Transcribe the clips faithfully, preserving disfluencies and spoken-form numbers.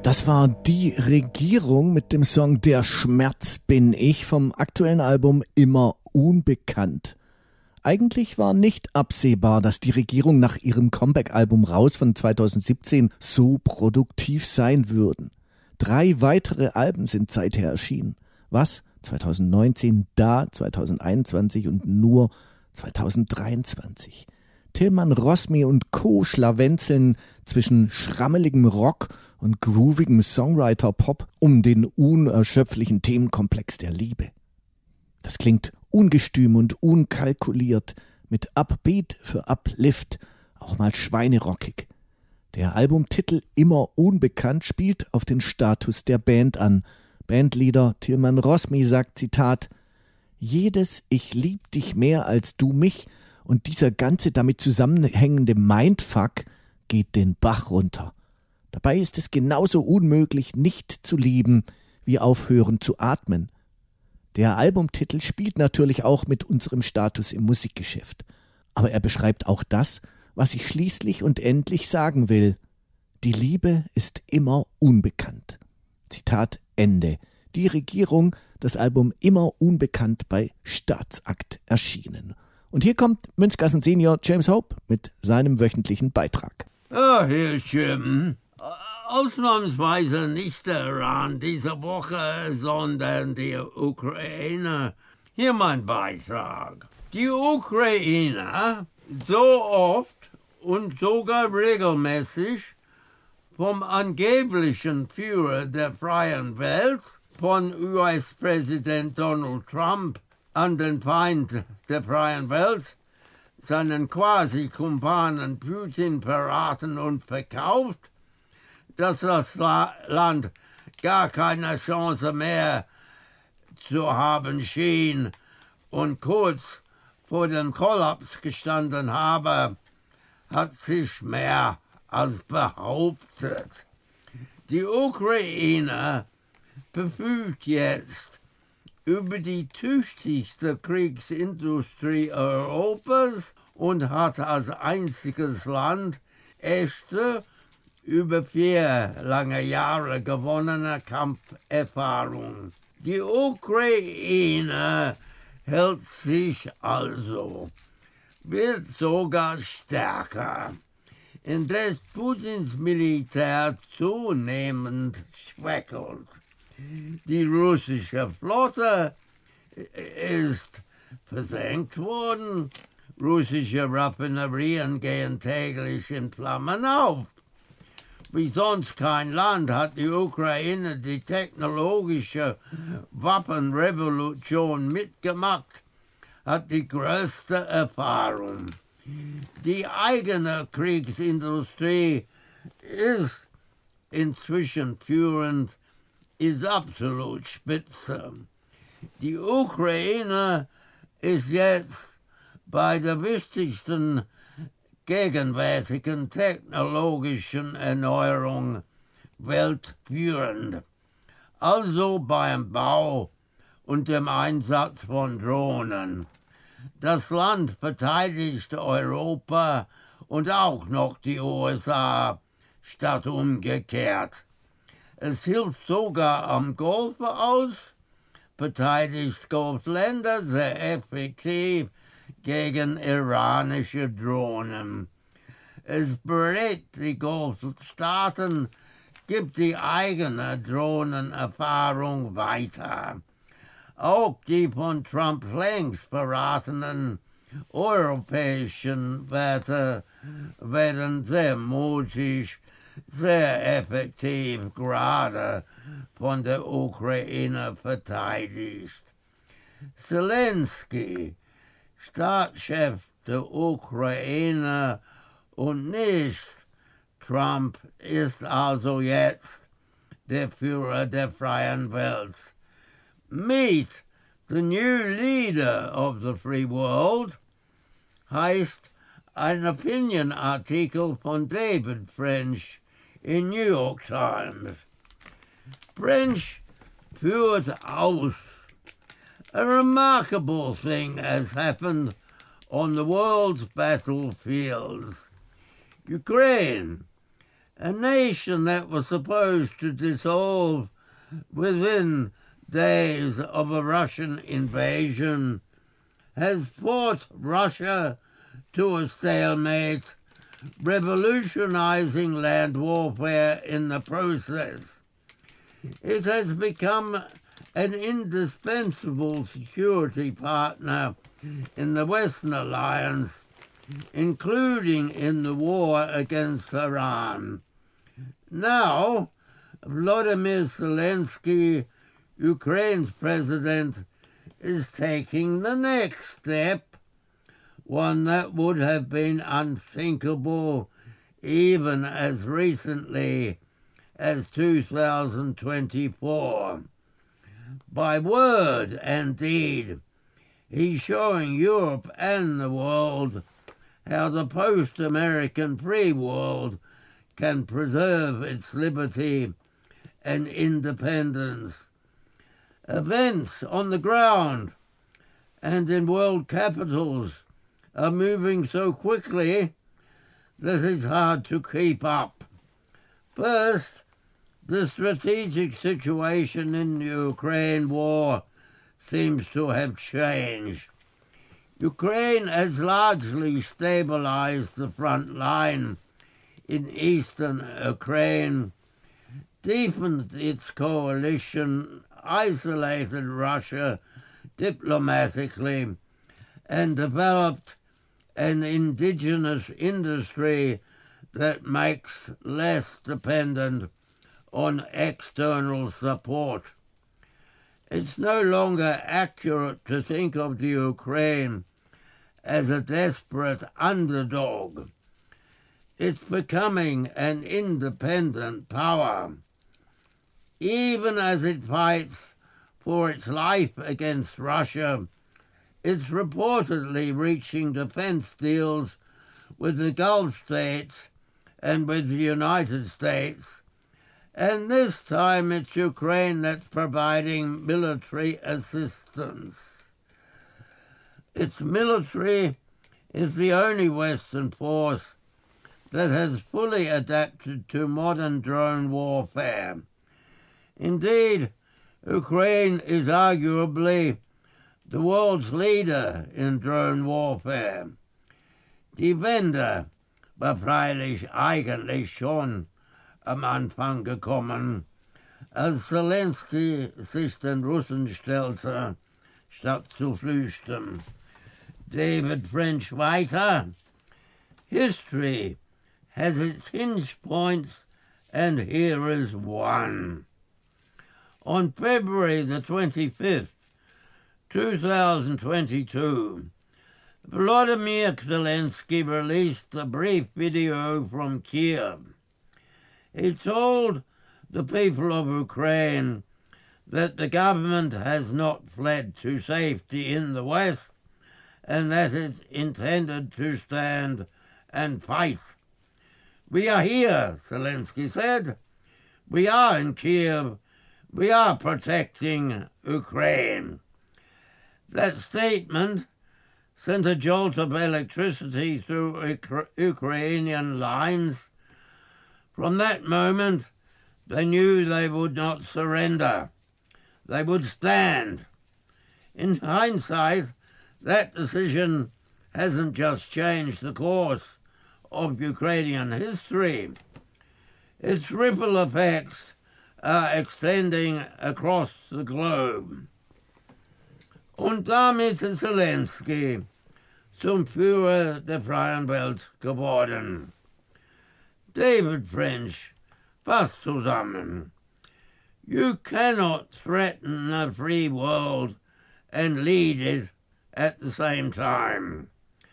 Das war die Regierung mit dem Song Der Schmerz bin ich vom aktuellen Album Immer unbekannt. Eigentlich war nicht absehbar, dass die Regierung nach ihrem Comeback-Album Raus von zweitausendsiebzehn so produktiv sein würden. Drei weitere Alben sind seither erschienen. Was? zweitausendneunzehn, da zweitausendeinundzwanzig und nur zweitausenddreiundzwanzig. Tilman Rosmi und Co. schlawenzeln zwischen schrammeligem Rock und groovigem Songwriter-Pop um den unerschöpflichen Themenkomplex der Liebe. Das klingt ungestüm und unkalkuliert, mit Upbeat für Uplift, auch mal schweinerockig. Der Albumtitel Immer unbekannt spielt auf den Status der Band an. Bandleader Tilman Rosmi sagt, Zitat, »Jedes Ich lieb dich mehr als du mich« und dieser ganze damit zusammenhängende Mindfuck geht den Bach runter. Dabei ist es genauso unmöglich, nicht zu lieben, wie aufhören zu atmen. Der Albumtitel spielt natürlich auch mit unserem Status im Musikgeschäft. Aber er beschreibt auch das, was ich schließlich und endlich sagen will. Die Liebe ist immer unbekannt. Zitat Ende. Die Regierung, das Album Immer unbekannt bei Staatsakt erschienen. Und hier kommt Münzgassen Senior James Hope mit seinem wöchentlichen Beitrag. Ah, Herr Jim. Ausnahmsweise nicht der Iran diese Woche, sondern die Ukraine. Hier mein Beitrag. Die Ukraine, so oft und sogar regelmäßig vom angeblichen Führer der freien Welt, von U S-Präsident Donald Trump, an den Feind der freien Welt, seinen Quasi-Kumpanen Putin beraten und verkauft, dass das La- Land gar keine Chance mehr zu haben schien und kurz vor dem Kollaps gestanden habe, hat sich mehr als behauptet. Die Ukraine verfügt jetzt über die tüchtigste Kriegsindustrie Europas und hat als einziges Land echte, über vier lange Jahre gewonnene Kampferfahrung. Die Ukraine hält sich also, wird sogar stärker, indes Putins Militär zunehmend schwächelt. Die russische Flotte ist versenkt worden, russische Raffinerien gehen täglich in Flammen auf. Wie sonst kein Land hat die Ukraine die technologische Waffenrevolution mitgemacht, hat die größte Erfahrung. Die eigene Kriegsindustrie ist inzwischen führend, ist absolut spitze. Die Ukraine ist jetzt bei der wichtigsten gegenwärtigen technologischen Erneuerung weltführend, also beim Bau und dem Einsatz von Drohnen. Das Land verteidigt Europa und auch noch die U S A, statt umgekehrt. Es hilft sogar am Golf aus, verteidigt Golfländer sehr effektiv gegen iranische Drohnen. Es berät die Golfstaaten, gibt die eigene Drohnenerfahrung weiter. Auch die von Trump längst beratenen europäischen Werte werden sehr mutig, sehr effektiv gerade von der Ukraine verteidigt. Zelensky, Staatschef der Ukraine und nicht Trump, ist also jetzt der Führer der freien Welt. Meet the new leader of the free world heißt ein Opinion-Artikel von David French in New York Times. French führt aus. A remarkable thing has happened on the world's battlefields. Ukraine, a nation that was supposed to dissolve within days of a Russian invasion, has fought Russia to a stalemate, revolutionizing land warfare in the process. It has become an indispensable security partner in the Western alliance, including in the war against Iran. Now, Volodymyr Zelensky, Ukraine's president, is taking the next step, one that would have been unthinkable even as recently as two thousand twenty-four. By word and deed, he's showing Europe and the world how the post-American free world can preserve its liberty and independence. Events on the ground and in world capitals are moving so quickly that it's hard to keep up. First, the strategic situation in the Ukraine war seems to have changed. Ukraine has largely stabilized the front line in eastern Ukraine, deepened its coalition, isolated Russia diplomatically, and developed an indigenous industry that makes less dependent on external support. It's no longer accurate to think of the Ukraine as a desperate underdog. It's becoming an independent power. Even as it fights for its life against Russia, it's reportedly reaching defense deals with the Gulf states and with the United States, and this time it's Ukraine that's providing military assistance. Its military is the only Western force that has fully adapted to modern drone warfare. Indeed, Ukraine is arguably the world's leader in drone warfare. Die Wende war freilich eigentlich schon am Anfang gekommen, als Zelensky sich den Russen stellte, statt zu flüchten. David French weiter. History has its hinge points, and here is one. On February the twenty-fifth, two thousand twenty-two, Volodymyr Zelensky released a brief video from Kiev. He told the people of Ukraine that the government has not fled to safety in the West and that it intended to stand and fight. We are here, Zelensky said. We are in Kiev. We are protecting Ukraine. That statement sent a jolt of electricity through Ukrainian lines. From that moment, they knew they would not surrender. They would stand. In hindsight, that decision hasn't just changed the course of Ukrainian history. Its ripple effects are extending across the globe. Und damit ist Zelensky zum Führer der freien Welt geworden. David French fasst zusammen. You cannot threaten a free world and lead it at the same time.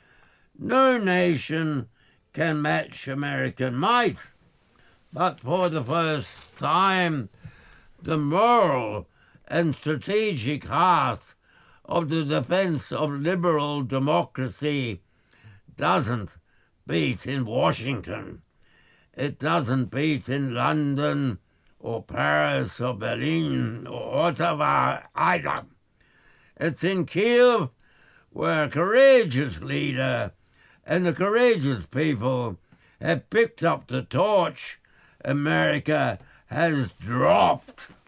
No nation can match American might, but for the first time, the moral and strategic heart of the defense of liberal democracy doesn't beat in Washington. It doesn't beat in London or Paris or Berlin or Ottawa either. It's in Kiev, where a courageous leader and the courageous people have picked up the torch America has dropped.